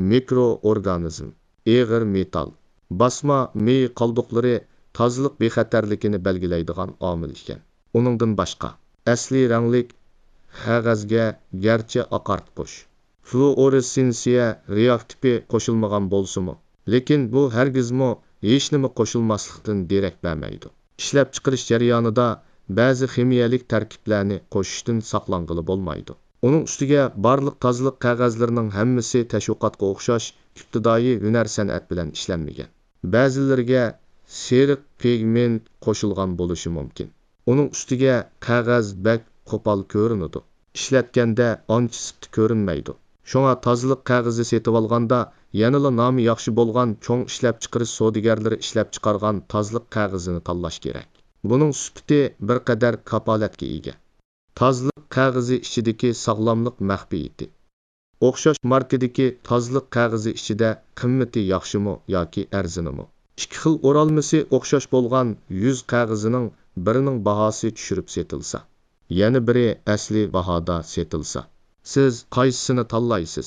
mikroorganizm, ağır metal, basma mey qoldiqlari tozaliq bexatarligini belgilaydigan omil ekan. Uningdan boshqa, asli ranglik qog'ozga garchi oqartqich, fluoressensiya reaktivi qo'shilmagan bo'lsa-mu, lekin bu hargizmo hech nima qo'shilmaslikdan derak bermaydi. Ishlab chiqarish jarayonida ba'zi ximiyalik tarkiblarni qo'shishdan saqlanqili bo'lmaydi. Uning ustiga barliq tozaliq qog'ozlarining hammasi tashviqotga o'xshash ibtidoiy hunar san'at bilan ishlanmagan. Ba'zilariga seriq pigment qo'shilgan bo'lishi mumkin. Uning ustiga qog'oz bak qo'pol ko'rinadi. Ishlatganda ancha sipti ko'rinmaydi. Shunga tozaliq qog'ozi setib olganda yanada nomi yaxshi bo'lgan cho'ng ishlab chiqarish savdogarlari ishlab chiqargan tozaliq qog'ozini tanlash kerak. Buning sifati bir qadar kapolatga ega. Tozaliq qog'ozi ichidagi sog'lomlik maxfiyati. O'xshash markadagi tozaliq qog'ozi ichida qimmati yaxshimi yoki arzonimi? Ikki xil o'ralmasi o'xshash bo'lgan 100 qog'ozining birining bahosi tushirib setilsa, yana biri asli bahoda setilsa, siz qaysisini tanlaysiz?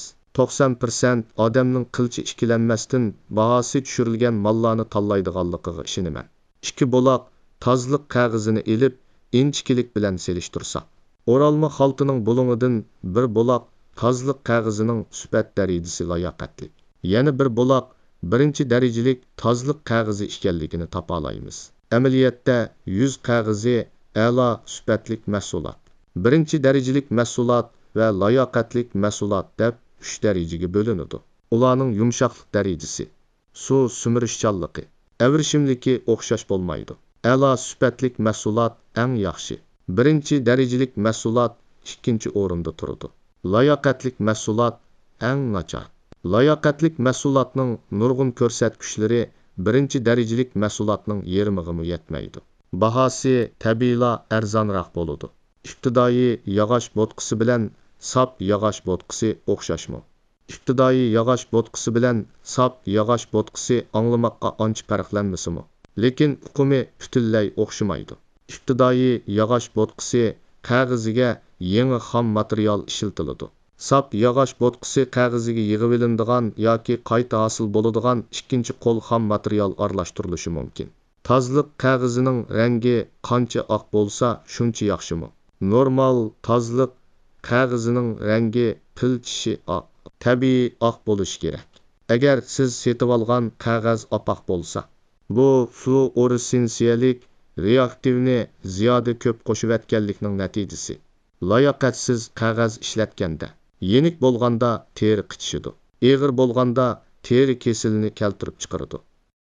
90% odamning qilchi ikkilanmasdan bahosi tushirilgan mollarni tanlaydiganligiga ishonaman. Ikki bo'loq tozaliq qog'ozini elib inchkilik bilan selishtirsa, o'ralma xaltining bulungidan bir bo'loq tozaliq qog'ozining sifat darajasi layoqatli, yana bir bo'loq birinchi darajalik tozaliq qog'ozi ekanligini topa olamiz. Amaliyotda 100 qog'ozi a'lo sifatlik mahsulot, birinchi darajalik mahsulot va layoqatlik mahsulot deb 3 darajaga bo'linadi. Ularning yumshoqlik darajasi, suv sumirishchanligi, avrishimligi o'xshash bo'lmaydi. A'lo sifatlik mahsulot eng yaxshi, birinchi darajalik mahsulot ikkinchi o'rinda turadi. Layoqatlik mahsulot eng nachar. Layoqatlik mahsulotning nurg'un ko'rsatkiчлari birinchi darajalik mahsulotning yarmiga yetmaydi. Bahosi tabiiyla arzonroq bo'ladi. Ibtidoiy yog'och bo'tqisi bilan sap yog'och bo'tqisi o'xshashmi? Ibtidoiy yog'och bo'tqisi bilan sap yog'och bo'tqisi anglamoqqa ancha farqlanmasimi? Lekin uqumi butunlay o'xshamaydi. Ibtidoiy yog'och bo'tqisi qog'oziga yangi xom material ishlatiladi. Sap yog'och bo'tqisi qog'oziga yig'ib olinadigan yoki qayta hosil bo'ladigan ikkinchi qo'l xom material aralashtirilishi mumkin. Tozaliq qog'ozining rangi qancha oq bo'lsa, shuncha yaxshimi? Normal tozaliq qog'ozining rangi pilchishi oq, tabiiy oq bo'lishi kerak. Agar siz setib olgan qog'oz oq bo'lsa, bu fluoressensiyalik reaktivni ziyoda ko'p qo'shib natijasi. Layoqatsiz qog'oz ishlatganda, yenik bo'lganda teri qichishidi, og'ir bo'lganda teri kesilini keltirib chiqaradi.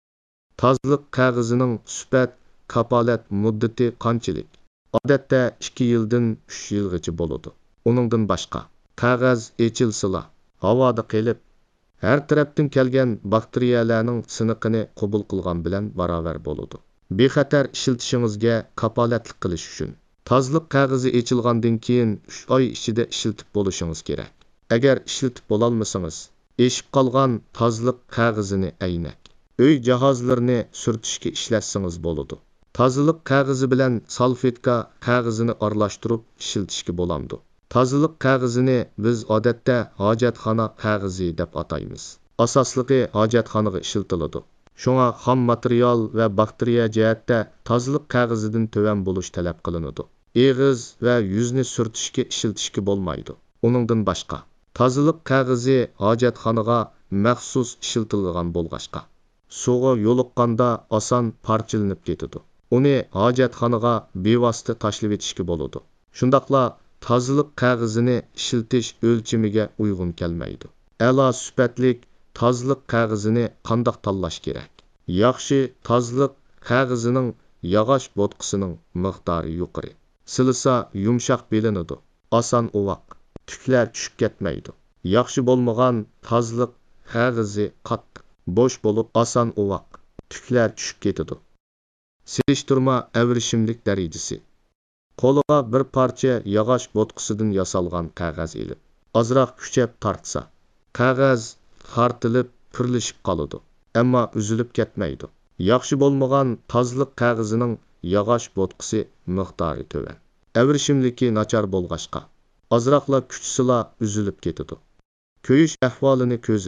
Tozaliq qog'ozining sifat kapolat muddati qanchalik? Odatda 2 yildan 3 yilgacha bo'ladi. Uningdan boshqa, qog'oz echilsila, havoda qelib, har tarafdan kelgan bakteriyalarning siniqini qabul qilgan bilan barobar bo'ladi. Bexatar ishlatishingizga kapolatlik qilish uchun tozaliq qog'ozi echilgandan keyin 3 oy ichida ishlatib bo'lishingiz kerak. Agar ishlatib bo'la olmasangiz, eshib qolgan tozaliq qog'ozini aynak, uy jihozlarini surtishga ishlatsangiz bo'ladi. Tozaliq qog'ozi bilan salfetka qog'ozini aralashtirib ishlatishga bo'ladi. Tozaliq qog'ozini biz odatda hojatxona qog'ozi deb ataymiz. Asosligi hojatxonaga ishlatiladi. Shunga xom material va bakteriya jihatda tozaliq qog'ozidan to'van bo'lish talab qilinadi. Eg'iz va yuzni surtishga ishlatishga bo'lmaydi. Uningdan boshqa, tozaliq qog'ozi hojatxonaga maxsus ishlatilgan bo'lg'achqa, suvga yo'liqqanda oson parchalanib ketadi. Uni hojatxonaga bevosita tashlab etishga bo'ladi. Shundaqla tozaliq qog'ozini ishlatish o'lchamiga uyg'un kelmaydi. A'lo sifatlik tozaliq qog'ozini qandoq tanlash kerak? Yaxshi tozaliq qog'ozining yog'och bo'tqisining miqdori yuqori. Silisa yumshoq belinadi, oson uvoq, tuklar tushib ketmaydi. Yaxshi bo'lmagan tozaliq qog'ozi qattiq, bo'sh bo'lib oson uvoq, tuklar tushib ketadi. Selishtirma avrishimlik darajasi. Qo'liga bir parcha yog'och bo'tqisidan yasalgan qog'oz elib, ozroq kuchab tortsa, qog'oz tortilib purlashib qoladi, ammo uzilib ketmaydi. Yaxshi bo'lmagan tozaliq qog'ozining yog'och bo'tqisi miqdori to'van, avrishimligi nachar bo'lg'achqa, ozroqla kuchsila uzilib ketadi. Ko'yish ahvolini ko'zi